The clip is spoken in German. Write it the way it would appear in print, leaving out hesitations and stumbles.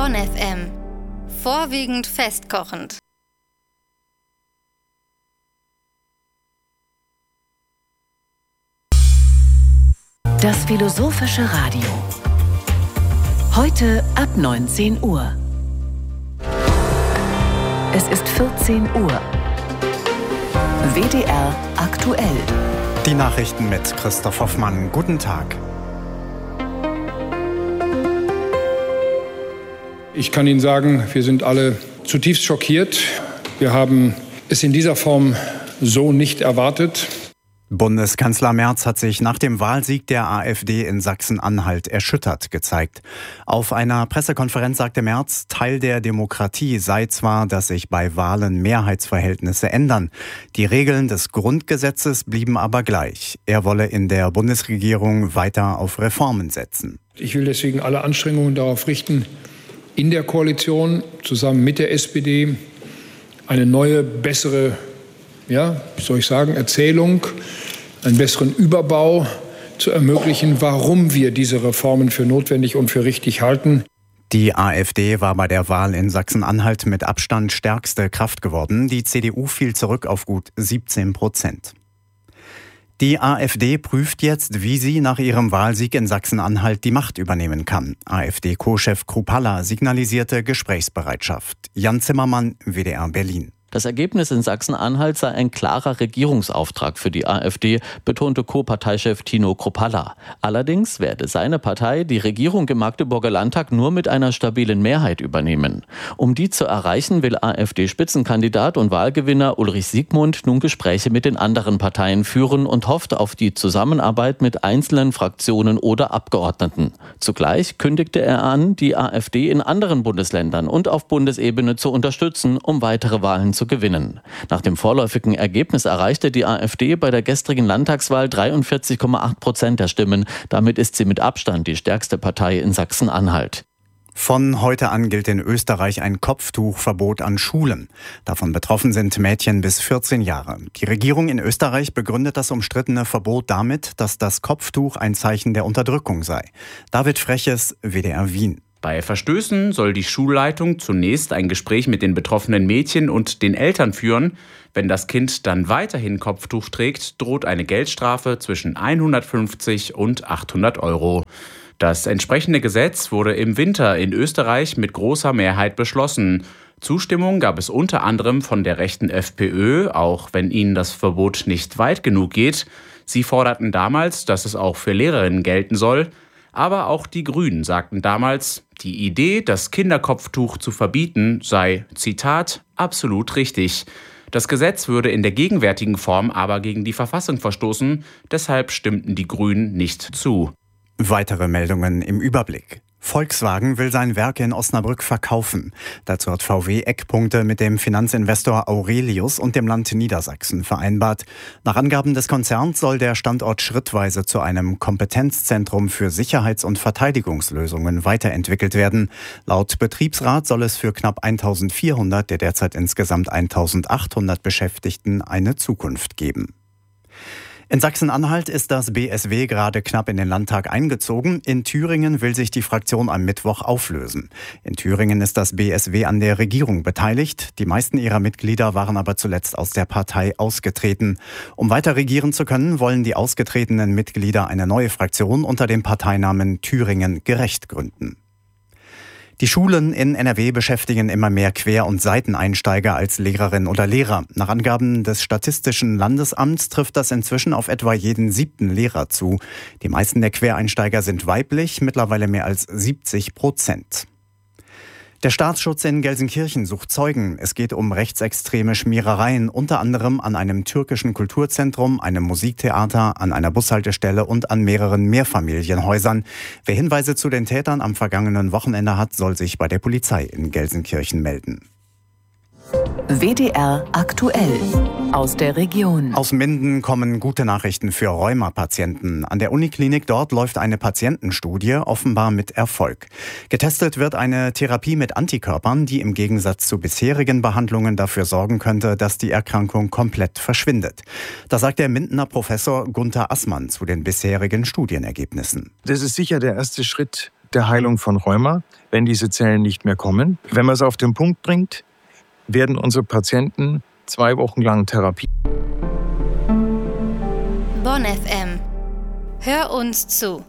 Bonn FM. Vorwiegend festkochend. Das Philosophische Radio. Heute ab 19 Uhr. Es ist 14 Uhr. WDR aktuell. Die Nachrichten mit Christoph Hoffmann. Guten Tag. Ich kann Ihnen sagen, wir sind alle zutiefst schockiert. Wir haben es in dieser Form so nicht erwartet. Bundeskanzler Merz hat sich nach dem Wahlsieg der AfD in Sachsen-Anhalt erschüttert gezeigt. Auf einer Pressekonferenz sagte Merz, Teil der Demokratie sei zwar, dass sich bei Wahlen Mehrheitsverhältnisse ändern. Die Regeln des Grundgesetzes blieben aber gleich. Er wolle in der Bundesregierung weiter auf Reformen setzen. Ich will deswegen alle Anstrengungen darauf richten, in der Koalition zusammen mit der SPD eine neue, bessere, Erzählung, einen besseren Überbau zu ermöglichen, warum wir diese Reformen für notwendig und für richtig halten. Die AfD war bei der Wahl in Sachsen-Anhalt mit Abstand stärkste Kraft geworden. Die CDU fiel zurück auf gut 17%. Die AfD prüft jetzt, wie sie nach ihrem Wahlsieg in Sachsen-Anhalt die Macht übernehmen kann. AfD-Co-Chef Kruppalla signalisierte Gesprächsbereitschaft. Jan Zimmermann, WDR Berlin. Das Ergebnis in Sachsen-Anhalt sei ein klarer Regierungsauftrag für die AfD, betonte Co-Parteichef Tino Kruppalla. Allerdings werde seine Partei die Regierung im Magdeburger Landtag nur mit einer stabilen Mehrheit übernehmen. Um die zu erreichen, will AfD-Spitzenkandidat und Wahlgewinner Ulrich Siegmund nun Gespräche mit den anderen Parteien führen und hofft auf die Zusammenarbeit mit einzelnen Fraktionen oder Abgeordneten. Zugleich kündigte er an, die AfD in anderen Bundesländern und auf Bundesebene zu unterstützen, um weitere Wahlen zu gewinnen. Nach dem vorläufigen Ergebnis erreichte die AfD bei der gestrigen Landtagswahl 43,8% der Stimmen. Damit ist sie mit Abstand die stärkste Partei in Sachsen-Anhalt. Von heute an gilt in Österreich ein Kopftuchverbot an Schulen. Davon betroffen sind Mädchen bis 14 Jahre. Die Regierung in Österreich begründet das umstrittene Verbot damit, dass das Kopftuch ein Zeichen der Unterdrückung sei. David Freches, WDR Wien. Bei Verstößen soll die Schulleitung zunächst ein Gespräch mit den betroffenen Mädchen und den Eltern führen. Wenn das Kind dann weiterhin Kopftuch trägt, droht eine Geldstrafe zwischen 150 und 800 Euro. Das entsprechende Gesetz wurde im Winter in Österreich mit großer Mehrheit beschlossen. Zustimmung gab es unter anderem von der rechten FPÖ, auch wenn ihnen das Verbot nicht weit genug geht. Sie forderten damals, dass es auch für Lehrerinnen gelten soll. Aber auch die Grünen sagten damals, die Idee, das Kinderkopftuch zu verbieten, sei, Zitat, absolut richtig. Das Gesetz würde in der gegenwärtigen Form aber gegen die Verfassung verstoßen, deshalb stimmten die Grünen nicht zu. Weitere Meldungen im Überblick. Volkswagen will sein Werk in Osnabrück verkaufen. Dazu hat VW Eckpunkte mit dem Finanzinvestor Aurelius und dem Land Niedersachsen vereinbart. Nach Angaben des Konzerns soll der Standort schrittweise zu einem Kompetenzzentrum für Sicherheits- und Verteidigungslösungen weiterentwickelt werden. Laut Betriebsrat soll es für knapp 1400 der derzeit insgesamt 1800 Beschäftigten eine Zukunft geben. In Sachsen-Anhalt ist das BSW gerade knapp in den Landtag eingezogen. In Thüringen will sich die Fraktion am Mittwoch auflösen. In Thüringen ist das BSW an der Regierung beteiligt. Die meisten ihrer Mitglieder waren aber zuletzt aus der Partei ausgetreten. Um weiter regieren zu können, wollen die ausgetretenen Mitglieder eine neue Fraktion unter dem Parteinamen Thüringen gerecht gründen. Die Schulen in NRW beschäftigen immer mehr Quer- und Seiteneinsteiger als Lehrerinnen oder Lehrer. Nach Angaben des Statistischen Landesamts trifft das inzwischen auf etwa jeden 7. Lehrer zu. Die meisten der Quereinsteiger sind weiblich, mittlerweile mehr als 70%. Der Staatsschutz in Gelsenkirchen sucht Zeugen. Es geht um rechtsextreme Schmierereien, unter anderem an einem türkischen Kulturzentrum, einem Musiktheater, an einer Bushaltestelle und an mehreren Mehrfamilienhäusern. Wer Hinweise zu den Tätern am vergangenen Wochenende hat, soll sich bei der Polizei in Gelsenkirchen melden. WDR aktuell aus der Region. Aus Minden kommen gute Nachrichten für Rheuma-Patienten. An der Uniklinik dort läuft eine Patientenstudie, offenbar mit Erfolg. Getestet wird eine Therapie mit Antikörpern, die im Gegensatz zu bisherigen Behandlungen dafür sorgen könnte, dass die Erkrankung komplett verschwindet. Das sagt der Mindener Professor Gunther Assmann zu den bisherigen Studienergebnissen. Das ist sicher der erste Schritt der Heilung von Rheuma, wenn diese Zellen nicht mehr kommen. Wenn man es auf den Punkt bringt, werden unsere Patienten 2 Wochen lang Therapie. Bonn FM. Hör uns zu.